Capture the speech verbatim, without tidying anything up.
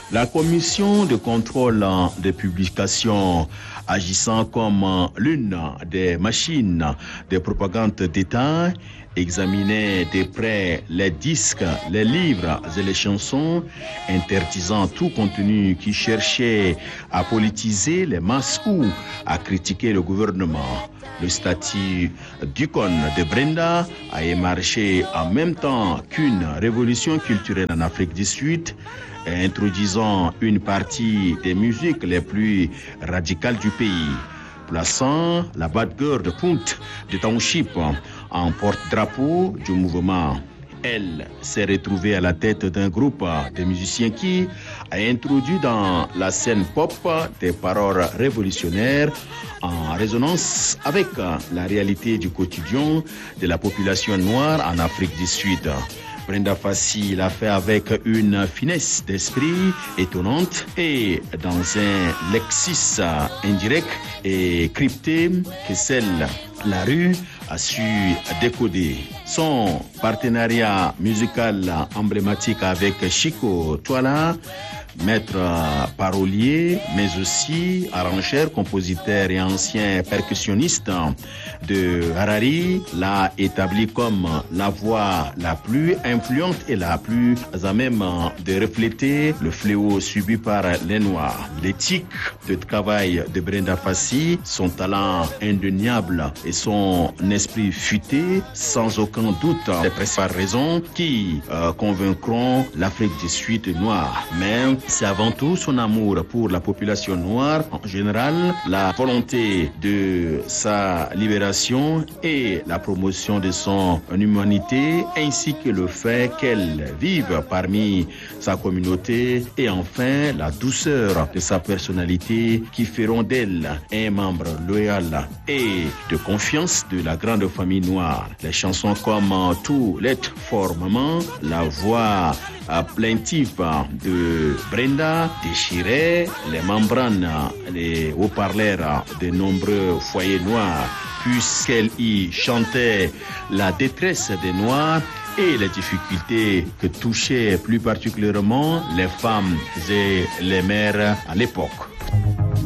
La commission de contrôle des publications, agissant comme l'une des machines de propagande d'État, examinait de près les disques, les livres et les chansons, interdisant tout contenu qui cherchait à politiser les masses ou à critiquer le gouvernement. Le statut d'icône de Brenda a émargé en même temps qu'une révolution culturelle en Afrique du Sud, introduisant une partie des musiques les plus radicales du pays, plaçant la bad girl de Punt de Township en porte-drapeau du mouvement. Elle s'est retrouvée à la tête d'un groupe de musiciens qui a introduit dans la scène pop des paroles révolutionnaires en résonance avec la réalité du quotidien de la population noire en Afrique du Sud. Brenda Fassie l'a fait avec une finesse d'esprit étonnante et dans un lexis indirect et crypté que celle la rue a su décoder. Son partenariat musical emblématique avec Chico Twala, maître parolier, mais aussi arrangeur, compositeur et ancien percussionniste de Harari, l'a établi comme la voix la plus influente et la plus à même de refléter le fléau subi par les Noirs. L'éthique de travail de Brenda Fassie, son talent indéniable et son esprit futé, sans aucun doute, des principales raisons qui euh, convaincront l'Afrique du Sud noire. Mais c'est avant tout son amour pour la population noire en général, la volonté de sa libération et la promotion de son humanité, ainsi que le fait qu'elle vive parmi sa communauté et enfin la douceur de sa personnalité qui feront d'elle un membre loyal et de confiance de la grande famille noire. Les chansons comme Tout Let For Maman, la voix plaintive de Brenda déchirait les membranes, les haut-parleurs de nombreux foyers noirs, puisqu'elle y chantait la détresse des Noirs et les difficultés que touchaient plus particulièrement les femmes et les mères à l'époque.